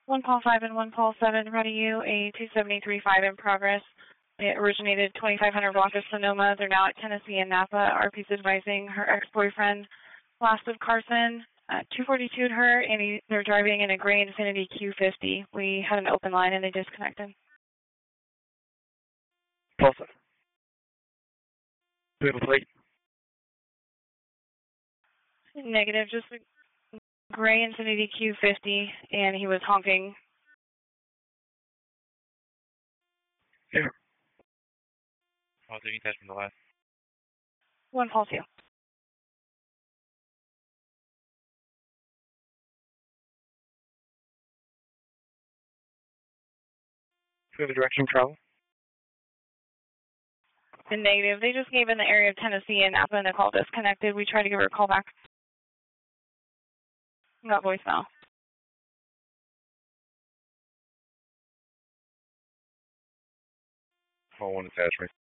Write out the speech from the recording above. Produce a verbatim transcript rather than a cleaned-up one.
One call five and one call seven, ready you, a two seventy-three five in progress. It originated twenty-five hundred block of Sonoma. They're now at Tennessee and Napa. R P's advising her ex-boyfriend, blasted Carson, uh, two forty-two'd her, and he, they're driving in a gray Infiniti Q fifty. We had an open line and they disconnected. Tulsa. Do you have a plate? Negative, just a gray Infiniti Q fifty, and he was honking. Yeah. Oh, did you touch from the last? One call two. Do you have a direction of travel? The negative. They just gave in the area of Tennessee and Napa, and the call disconnected. We tried to give her a call back. Got voicemail. Call one attachment.